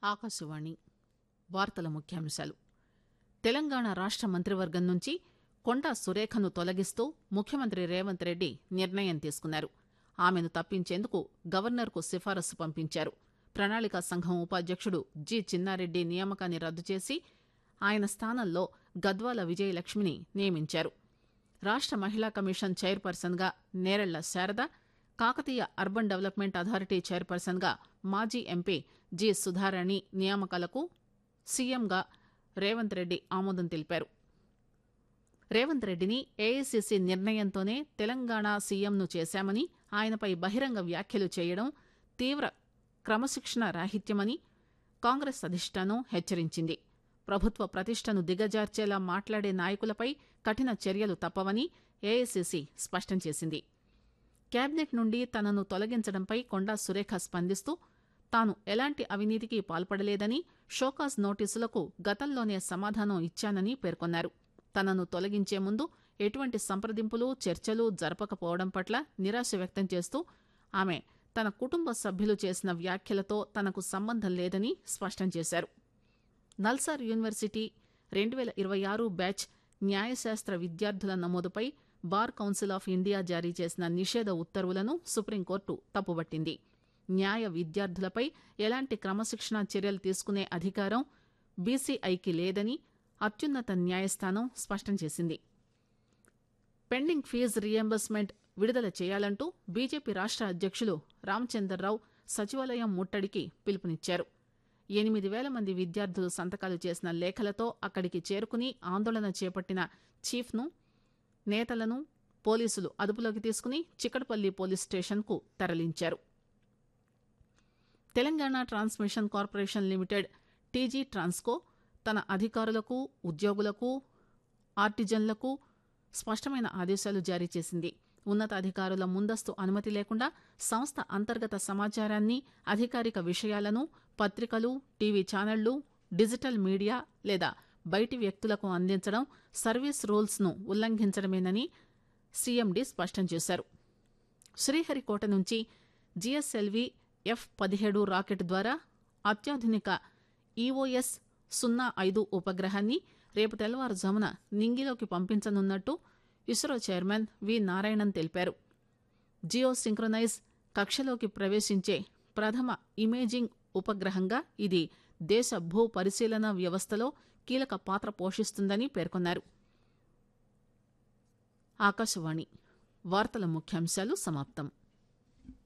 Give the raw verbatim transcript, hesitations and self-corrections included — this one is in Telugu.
ఆకాశవాణి వార్తల ముఖ్యాంశాలు. తెలంగాణ రాష్ట మంత్రివర్గం నుంచి కొండా సురేఖను తొలగిస్తూ ముఖ్యమంత్రి రేవంత్ రెడ్డి నిర్ణయం తీసుకున్నారు. ఆమెను తప్పించేందుకు గవర్నర్కు సిఫారసు పంపించారు. ప్రణాళికా సంఘం ఉపాధ్యక్షుడు జి చిన్నారెడ్డి నియామకాన్ని రద్దు చేసి ఆయన స్థానంలో గద్వాల విజయలక్ష్మిని నియమించారు. రాష్ట మహిళా కమిషన్ చైర్పర్సన్ గా Nerella Sharada, Kakatiya urban development authority chairperson గా మాజీ ఎంపీ జి సుధారాణి నియామకాలకు సీఎంగా రేవంత్ రెడ్డి ఆమోదం తెలిపారు. రేవంత్ రెడ్డిని ఏఐసీసీ నిర్ణయంతోనే తెలంగాణ సీఎంను చేశామని, ఆయనపై బహిరంగ వ్యాఖ్యలు చేయడం తీవ్ర క్రమశిక్షణ రాహిత్యమని కాంగ్రెస్ అధిష్టానం హెచ్చరించింది. ప్రభుత్వ ప్రతిష్టను దిగజార్చేలా మాట్లాడే నాయకులపై కఠిన చర్యలు తప్పవని ఏఐసీసీ స్పష్టం చేసింది. కేబినెట్ నుండి తనను తొలగించడంపై కొండా సురేఖ స్పందిస్తూ తాను ఎలాంటి అవినీతికి పాల్పడలేదని, షోకాజ్ నోటీసులకు గతంలోనే సమాధానం ఇచ్చానని పేర్కొన్నారు. తనను తొలగించే ముందు ఎటువంటి సంప్రదింపులు, చర్చలు జరపకపోవడం పట్ల నిరాశ వ్యక్తం చేస్తూ ఆమె తన కుటుంబ సభ్యులు చేసిన వ్యాఖ్యలతో తనకు సంబంధం లేదని స్పష్టం చేశారు. నల్సార్ యూనివర్సిటీ రెండు పేల ఇరవై ఆరు బ్యాచ్ న్యాయశాస్త్ర విద్యార్థుల నమోదుపై బార్ కౌన్సిల్ ఆఫ్ ఇండియా జారీ చేసిన నిషేధ ఉత్తర్వులను సుప్రీంకోర్టు తప్పుబట్టింది. న్యాయ విద్యార్థులపై ఎలాంటి క్రమశిక్షణ చర్యలు తీసుకునే అధికారం బీసీఐకి లేదని అత్యున్నత న్యాయస్థానం స్పష్టం చేసింది. పెండింగ్ ఫీజు రియంబర్స్మెంట్ విడుదల చేయాలంటూ బీజేపీ రాష్ట అధ్యక్షులు రామచందర్రావు సచివాలయం ముట్టడికి పిలుపునిచ్చారు. ఎనిమిది వేల మంది విద్యార్థులు సంతకాలు చేసిన లేఖలతో అక్కడికి చేరుకుని ఆందోళన చేపట్టిన చీఫ్ను, నేతలను పోలీసులు అదుపులోకి తీసుకుని చికటపల్లి పోలీస్ స్టేషన్కు తరలించారు. Telangana transmission corporation limited TG Transco తన అధికారులకు, ఉద్యోగులకు, ఆర్టిజన్లకు స్పష్టమైన ఆదేశాలు జారీ చేసింది. ఉన్నతాధికారుల ముందస్తు అనుమతి లేకుండా సంస్థ అంతర్గత సమాచారాన్ని, అధికారిక విషయాలను పత్రికలు, టీవీ ఛానళ్లు, డిజిటల్ మీడియా లేదా బయటి వ్యక్తులకు అందించడం సర్వీస్ రూల్స్ ను ఉల్లంఘించడమేనని సీఎండీ స్పష్టం చేశారు. శ్రీహరికోట నుంచి జీఎస్ఎల్వీ ఎఫ్ పదిహేడు రాకెట్ ద్వారా అత్యాధునిక ఈఓఎస్ సున్నా ఐదు ఉపగ్రహాన్ని రేపు తెల్లవారుజామున నింగిలోకి పంపించనున్నట్టు ఇస్రో చైర్మన్ వి నారాయణన్ తెలిపారు. జియో సింక్రొనైజ్ కక్షలోకి ప్రవేశించే ప్రథమ ఇమేజింగ్ ఉపగ్రహంగా ఇది దేశ భూ పరిశీలన వ్యవస్థలో కీలక పాత్ర పోషిస్తుందని పేర్కొన్నారు. ఆకాశవాణి వార్తల ముఖ్యాంశాలు సమాప్తం.